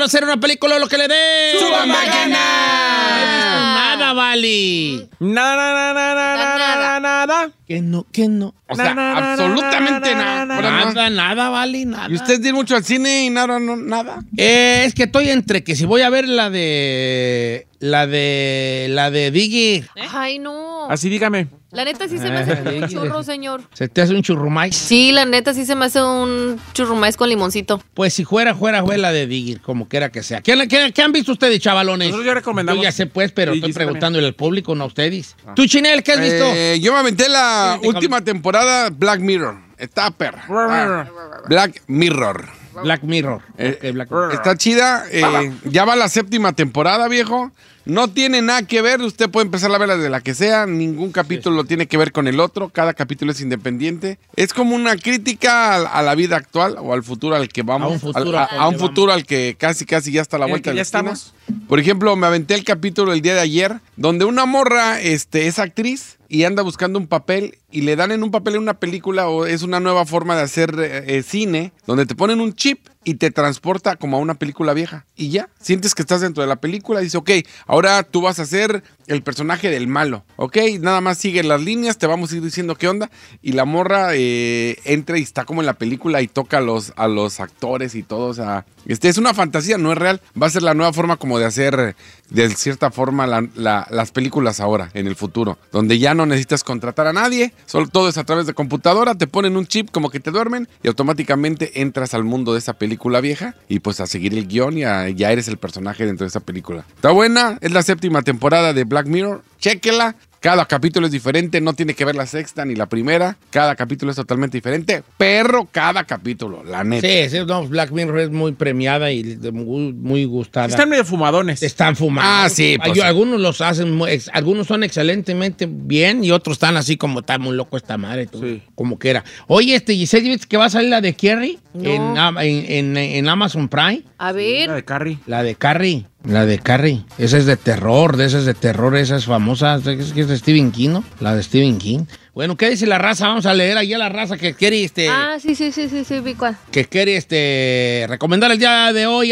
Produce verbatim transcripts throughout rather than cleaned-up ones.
a hacer una película lo que le dé. ¡Suban bacana! No he visto nada, Vali. Nada, nada, nada, nada, nada. Que no, que no. O sea, absolutamente nada. Nada, nada, Vali, nada. ¿Y usted tiene mucho al cine y nada, no, nada? Eh, es que estoy entre que si voy a ver la de... La de... La de Diggy. Ay, no. Así dígame. La neta sí se me hace un churro, señor. ¿Se te hace un churrumais? Sí, la neta sí se me hace un churrumais con limoncito. Pues si fuera, fuera, fuera la de Diggy, como quiera que sea. ¿Qué, qué, qué han visto ustedes, chavalones? Nosotros ya recomendamos. Yo ya sé, pues, pero Y estoy Gis preguntándole al público, no a ustedes. Ah. ¿Tú, Chinel, qué has visto? Eh, yo me aventé la Sí, última temporada Black Mirror. Está perra. Ah, Black Mirror. Black Mirror. Eh, Okay, Black Mirror. Está chida. Eh, ya va la séptima temporada, viejo. No tiene nada que ver. Usted puede empezar a verla de la que sea. Ningún capítulo sí. tiene que ver con el otro. Cada capítulo es independiente. Es como una crítica a, a la vida actual o al futuro al que vamos. A un futuro, al, a, al a un que futuro vamos. al que casi, casi ya está a la ¿En el vuelta que de ya la esquina. estamos? Por ejemplo, me aventé el capítulo el día de ayer donde una morra este, es actriz y anda buscando un papel y le dan en un papel en una película o es una nueva forma de hacer eh, cine donde te ponen un chip y te transporta como a una película vieja. Y ya, sientes que estás dentro de la película y dice, ok, ahora tú vas a ser el personaje del malo, ok, nada más sigue las líneas, te vamos a ir diciendo qué onda. Y la morra eh, entra y está como en la película y toca a los, a los actores y todo, o sea, este, es una fantasía, no es real. Va a ser la nueva forma como de hacer, de cierta forma, la, la, las películas ahora, en el futuro, donde ya no necesitas contratar a nadie, solo todo es a través de computadora, te ponen un chip como que te duermen y automáticamente entras al mundo de esa película vieja y pues a seguir el guión y a, ya eres el personaje dentro de esa película. Está buena, es la séptima temporada de Black Mirror, chéquela. Cada capítulo es diferente, no tiene que ver la sexta ni la primera. Cada capítulo es totalmente diferente. Perro cada capítulo, la neta. Sí, sí, no, Black Mirror es muy premiada y muy, muy gustada. Están medio fumadones. Están fumados. Ah, sí, pues Ay, sí. Algunos los hacen, muy, ex- algunos son excelentemente bien y otros están así como, está muy loco esta madre, tú, Sí. como quiera. Oye, este, Giselle, ¿viste que va a salir la de Carrie No. en, Am- en, en- en Amazon Prime? A La ver. de Carrie. La de Carrie, la de Carrie. Esa es de terror, de esas de terror, esa es famosa, es que es de Stephen King, ¿no? La de Stephen King. Bueno, ¿qué dice la raza? Vamos a leer ahí a la raza que quiere, este, Ah, sí, sí, sí, sí, sí, vi cuál. que quiere, este, recomendar el día de hoy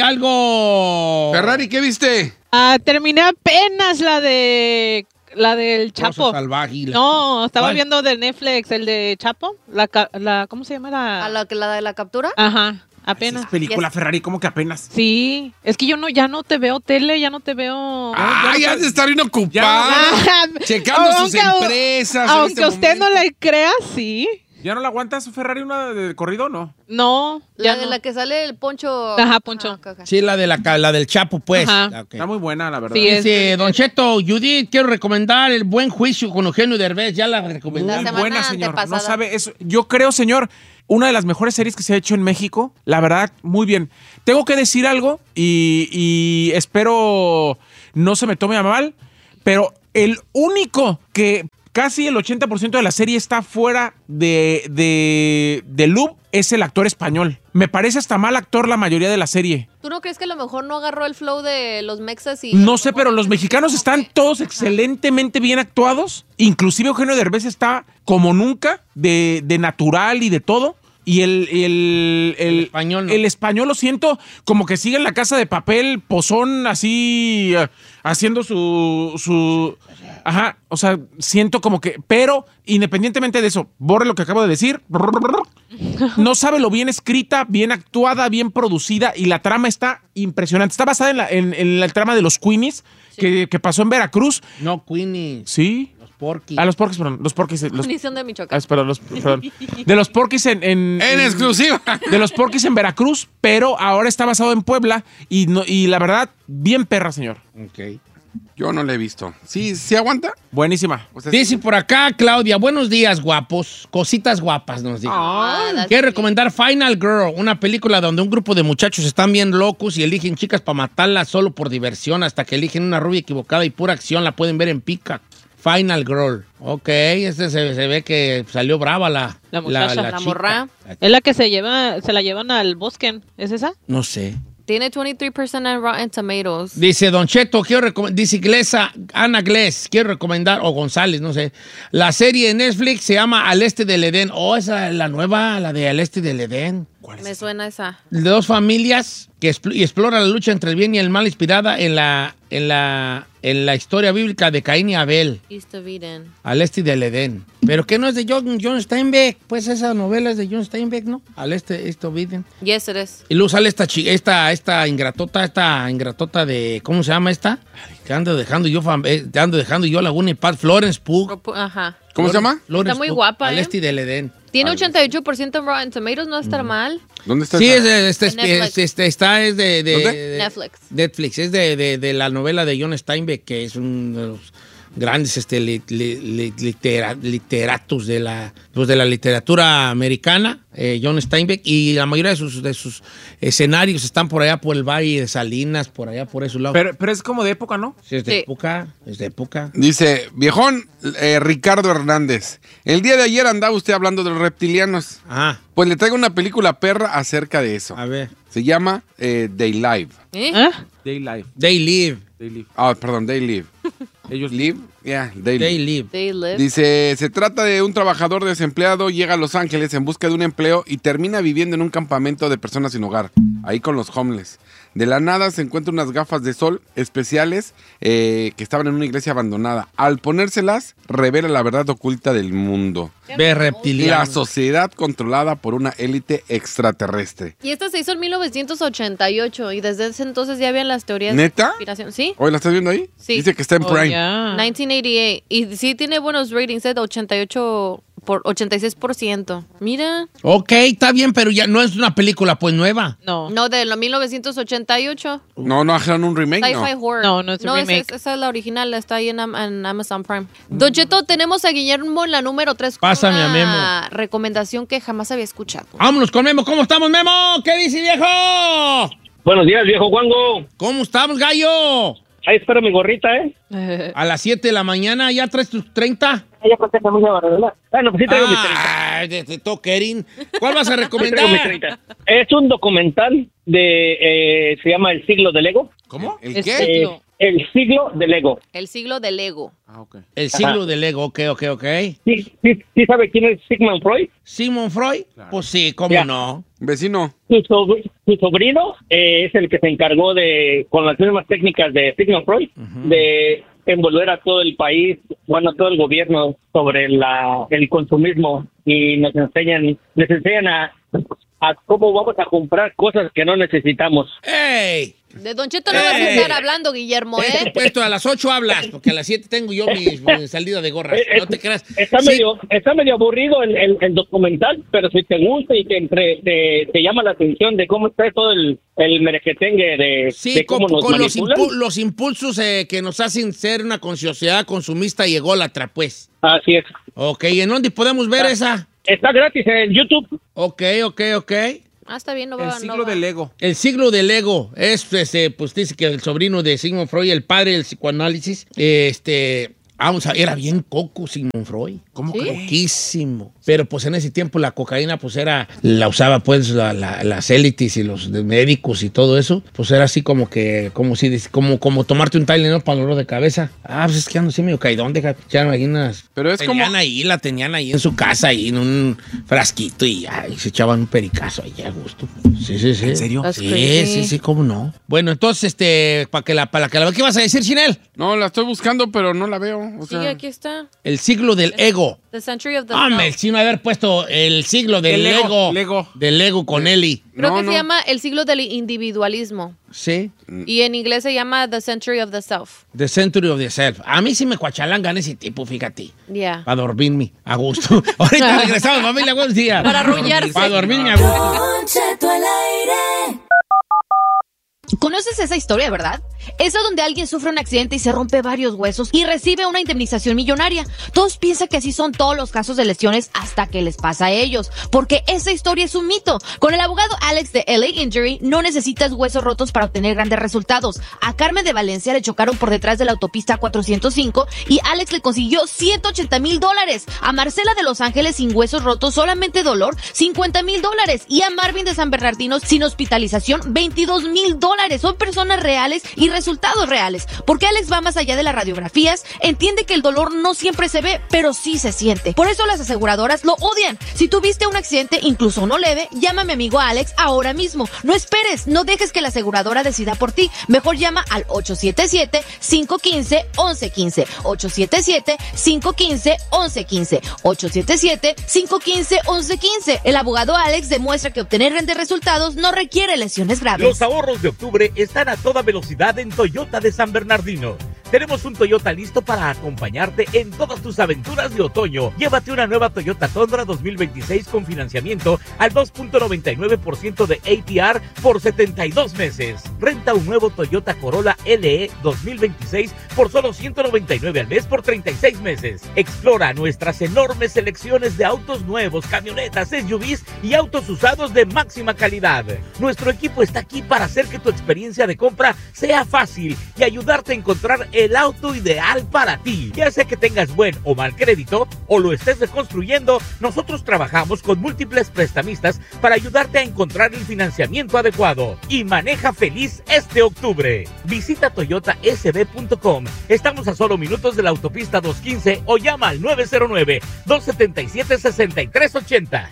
algo. Ferrari, ¿qué viste? Ah, terminé apenas la de la del Chapo. Cosa salvaje y la- No, estaba ¿Cuál? viendo de Netflix el de Chapo, la, ca- la ¿cómo se llama ¿A la? la, que la de la captura? Ajá, Esa apenas. es película Yes. Ferrari, ¿cómo que apenas? Sí, es que yo no ya no te veo tele, ya no te veo. Ah, ya has de estar bien ocupado. Ah, Checando sus aunque- empresas. en Aunque este usted no momento. le crea, sí. ¿Ya no la aguantas Ferrari una de corrido o no? No, La ya de no. la que sale el poncho. Ajá, Poncho. Ah, ok, ok. Sí, la de la, ca- la del Chapo, pues. Ajá. Ah, ok. Está muy buena, la verdad. Sí, es- Dice, Don Cheto, Judith, quiero recomendar El Buen Juicio con Eugenio Derbez. Ya la recomendé. La Muy semana buena, señor. antepasada. No sabe eso. Yo creo, señor, una de las mejores series que se ha hecho en México. La verdad, muy bien. Tengo que decir algo y, y espero no se me tome a mal, pero el único que casi el ochenta por ciento de la serie está fuera de, de, de loop es el actor español. Me parece hasta mal actor la mayoría de la serie. ¿Tú no crees que a lo mejor no agarró el flow de los mexas y... No sé, pero los mexicanos están todos excelentemente bien actuados. Inclusive Eugenio Derbez está como nunca, de, de natural y de todo. Y el, el, el, El español no. el español lo siento como que sigue en la Casa de Papel, pozón, así, eh, haciendo su, su... Ajá, o sea, siento como que... Pero, independientemente de eso, borre lo que acabo de decir. No sabe lo bien escrita, bien actuada, bien producida y la trama está impresionante. Está basada en la, en, en la trama de los Queenies que, que pasó en Veracruz. No, Queenie. Sí. Los Porky. Ah, los porquis, perdón. Los porquis. Los, Munición de ah, Michoacán. perdón, los, perdón. De los porquis en... En, En exclusiva. De los porquis en Veracruz, pero ahora está basado en Puebla y, no, y la verdad, bien perra, señor. Ok. Yo no la he visto. ¿Sí, sí aguanta? Buenísima. O sea, Dice por acá, Claudia, buenos días, guapos. Cositas guapas, nos dice. Ah, las- Quiero recomendar Final Girl, una película donde un grupo de muchachos están bien locos y eligen chicas para matarlas solo por diversión hasta que eligen una rubia equivocada y pura acción. La pueden ver en Peacock. Final Girl. Ok, este se, se ve que salió brava la, La muchacha. La chica. morra. Es la que se lleva, se la llevan al bosque, ¿es esa? No sé. Tiene veintitrés por ciento en Rotten Tomatoes. Dice Don Cheto, quiero recomendar, dice Glesa, Ana Glés, quiero recomendar, o González, no sé. La serie de Netflix se llama Al Este del Edén. Oh, esa es la nueva, la de Al Este del Edén. Me suena esa. De dos familias que expl- y explora la lucha entre el bien y el mal inspirada en la, en la, en la historia bíblica de Caín y Abel, East of Eden. al este del Edén. Pero que no es de John, John Steinbeck. Pues esa novela es de John Steinbeck, ¿no? Al este, este of Eden. Yes, it is. Y luego sale esta, chi- esta, esta ingratota, esta ingratota de, ¿cómo se llama esta? Que ando dejando yo, fam- eh, te ando dejando yo Laguna y Paz, Florence Pugh. Ajá. ¿Cómo se llama? Florence Está muy Pugh, guapa, Al ¿eh? este del Edén. Tiene ochenta y ocho por ciento en Rotten Tomatoes, no está mal. ¿Dónde está Sí, esa? es, de- este, En Netflix. es, este, está, es de, de- ¿Dónde? de- Netflix. Netflix, es de, de, de la novela de John Steinbeck, que es uno de los grandes este, li- li- li- litera- literatos de la, pues, de la literatura americana, eh, John Steinbeck, y la mayoría de sus, de sus escenarios están por allá por el Valle de Salinas, por allá por esos lados. Pero, pero es como de época, ¿no? Sí, es de Sí. época, es de época. Dice, viejón eh, Ricardo Hernández. El día de ayer andaba usted hablando de los reptilianos. Ah, Pues le traigo una película perra acerca de eso. a ver. Se llama eh, They Live. ¿Eh? ¿Ah? Day Live. They Live, Day Live. Ah, perdón, They Live. Ellos Live, yeah, They They Live. Live. They live. Dice, se trata de un trabajador desempleado, llega a Los Ángeles en busca de un empleo y termina viviendo en un campamento de personas sin hogar, ahí con los homeless. De la nada se encuentra unas gafas de sol especiales eh, que estaban en una iglesia abandonada. Al ponérselas, revela la verdad oculta del mundo. Ve reptiliano. La sociedad controlada por una élite extraterrestre. Y esta se hizo en mil novecientos ochenta y ocho y desde ese entonces ya habían las teorías ¿Neta? de conspiración. ¿Sí? ¿Hoy la estás viendo ahí? Sí. Dice que está en Oh, Prime. ya. mil novecientos ochenta y ocho. Y sí tiene buenos ratings, ¿eh? De ochenta y ocho por ochenta y seis por ciento. Mira. Ok, está bien, pero ya no es una película pues nueva. No. No, de lo mil novecientos ochenta y ocho. No, no hagan un remake, Sci-fi no. horror. No, no es un esa- remake. Esa, es la original, está ahí en, Am- en Amazon Prime. Don Cheto, tenemos a Guillermo en la número tres. Pásame a una recomendación que jamás había escuchado. Vámonos con Memo. ¿Cómo estamos, Memo? ¿Qué dice, viejo? Buenos días, viejo Juango. ¿Cómo estamos, gallo? Ahí espero mi gorrita, ¿eh? A las siete de la mañana, ¿ya traes tus treinta? Ah, ya conté mucha barrera. Bueno, pues sí traigo mi treinta. Ah, de, de toquerín. ¿Cuál vas a Sí traigo mi recomendar? treinta. Es un documental de, eh, se llama El siglo del ego. ¿Cómo? ¿El Es qué? que- Eh, No. El siglo del ego. El siglo del ego. Ah, ok. El siglo del ego, ok, ok, ok. ¿Sí, sí, sí sabe quién es Sigmund Freud? ¿Sigmund Freud? Pues sí, ¿cómo Ya. no? Vecino. Su, sobr- su sobrino eh, es el que se encargó de, con las mismas técnicas de Sigmund Freud, de envolver a todo el país, bueno, a todo el gobierno sobre la, el consumismo y nos enseñan, les enseñan a, a cómo vamos a comprar cosas que no necesitamos. ¡Ey! De Don Cheto no vas a ¡Ey! estar hablando, Guillermo, Esto ¿eh? puesto a las ocho hablas, porque a las siete tengo yo mi, mi salida de gorras. Eh, No te creas. Está, Sí, medio, está medio aburrido el, el, el documental, pero si te gusta y te, entre, te, te llama la atención de cómo está todo el, el merequetengue de, Sí, de cómo con, nos con los, manipulan. impu- los impulsos eh, que nos hacen ser una sociedad consumista y ególatra, pues. Así es. Ok, ¿y en dónde podemos ver Ah. esa? Está gratis en YouTube. Ok, ok, ok. Ah, está bien, no va El no siglo va. del ego. El siglo del ego es, este, pues dice que el sobrino de Sigmund Freud, el padre del psicoanálisis, este, vamos a, era bien coco Sigmund Freud. ¿Cómo ¿Sí? crees? Coquísimo. Pero pues en ese tiempo la cocaína pues era, la usaba pues la- la- las élites y los de médicos y todo eso. Pues era así como que, como si, como, como tomarte un Tylenol para el dolor de cabeza. Ah, pues es que ando así medio caidón, deja, ya no hay unas. Pero es tenían como- ahí, la tenían ahí en su casa, ahí en un frasquito y, ay, se echaban un pericazo ahí a gusto. Sí, sí, sí. ¿En serio? That's Sí, crazy. sí, sí, cómo no. Bueno, entonces, este, para que la, para que la, ¿qué vas a decir, Chinel? No, la estoy buscando, pero no la veo. O Sí, sea, aquí está. El siglo del ego. The Century of the Hombre, el Self. chino haber puesto el siglo del El ego, ego. Lego. Del ego con Eli. Creo no, que no. se llama el siglo del individualismo. Sí. Y en inglés se llama The Century of the Self. The Century of the Self. A mí sí me cuachalangan ese tipo, fíjate. Yeah. Para dormirme a gusto. Ahorita regresamos, familia, buenos días. Para arrullarse. Para dormirme a gusto. Don Cheto al aire. ¿Conoces esa historia, verdad? Esa donde alguien sufre un accidente y se rompe varios huesos y recibe una indemnización millonaria. Todos piensan que así son todos los casos de lesiones hasta que les pasa a ellos, porque esa historia es un mito. Con el abogado Alex de L A Injury no necesitas huesos rotos para obtener grandes resultados. A Carmen de Valencia le chocaron por detrás de la autopista cuatrocientos cinco y Alex le consiguió ciento ochenta mil dólares. A Marcela de Los Ángeles sin huesos rotos, solamente dolor, cincuenta mil dólares. Y a Marvin de San Bernardino sin hospitalización, veintidós mil dólares. Son personas reales y resultados reales. Porque Alex va más allá de las radiografías, entiende que el dolor no siempre se ve, pero sí se siente. Por eso las aseguradoras lo odian. Si tuviste un accidente, incluso no leve, llama a mi amigo Alex ahora mismo. No esperes, no dejes que la aseguradora decida por ti. Mejor llama al ocho siete siete, cinco uno cinco, once quince. ocho siete siete, cinco uno cinco, once quince. ocho siete siete, cinco uno cinco, once quince. El abogado Alex demuestra que obtener grandes resultados no requiere lesiones graves. Los ahorros de octubre están a toda velocidad en Toyota de San Bernardino. Tenemos un Toyota listo para acompañarte en todas tus aventuras de otoño. Llévate una nueva Toyota Tundra dos mil veintiséis con financiamiento al dos punto noventa y nueve por ciento de A P R por setenta y dos meses. Renta un nuevo Toyota Corolla L E dos mil veintiséis por solo ciento noventa y nueve al mes por treinta y seis meses. Explora nuestras enormes selecciones de autos nuevos, camionetas, S U Vs y autos usados de máxima calidad. Nuestro equipo está aquí para hacer que tu experiencia de compra sea fácil y ayudarte a encontrar el auto ideal para ti. Ya sea que tengas buen o mal crédito o lo estés reconstruyendo, nosotros trabajamos con múltiples prestamistas para ayudarte a encontrar el financiamiento adecuado. Y maneja feliz este octubre. Visita toyota s b punto com. Estamos a solo minutos de la autopista doscientos quince o llama al nueve cero nueve, dos siete siete, seis tres ocho cero.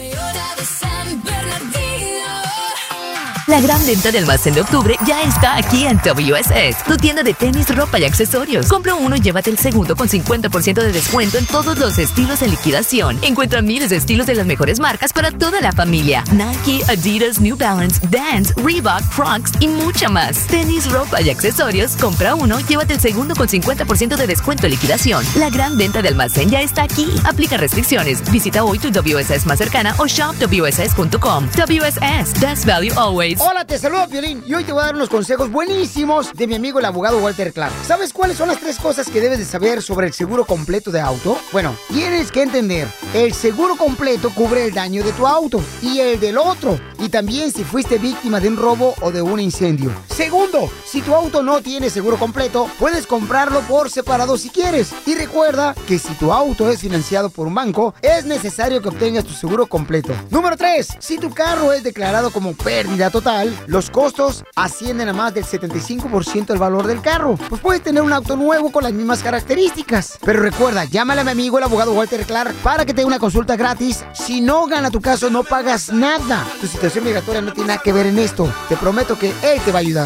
La gran venta del almacén de octubre ya está aquí en W S S, tu tienda de tenis, ropa y accesorios. Compra uno y llévate el segundo con cincuenta por ciento de descuento en todos los estilos de liquidación. Encuentra miles de estilos de las mejores marcas para toda la familia. Nike, Adidas, New Balance, Vans, Reebok, Crocs y mucha más. Tenis, ropa y accesorios. Compra uno, llévate el segundo con cincuenta por ciento de descuento en liquidación. La gran venta de almacén ya está aquí. Aplica restricciones. Visita hoy tu W S S más cercana o shop w s s punto com. W S S, best value always. Hola, te saludo, Piolín, y hoy te voy a dar unos consejos buenísimos de mi amigo el abogado Walter Clark. ¿Sabes cuáles son las tres cosas que debes de saber sobre el seguro completo de auto? Bueno, tienes que entender, el seguro completo cubre el daño de tu auto y el del otro, y también si fuiste víctima de un robo o de un incendio. Segundo, si tu auto no tiene seguro completo, puedes comprarlo por separado si quieres. Y recuerda que si tu auto es financiado por un banco, es necesario que obtengas tu seguro completo. Número tres, si tu carro es declarado como pérdida total, los costos ascienden a más del setenta y cinco por ciento del valor del carro. Pues puedes tener un auto nuevo con las mismas características. Pero recuerda, llámale a mi amigo el abogado Walter Clark para que te dé una consulta gratis. Si no gana tu caso, no pagas nada. Tu situación migratoria no tiene nada que ver en esto. Te prometo que él te va a ayudar.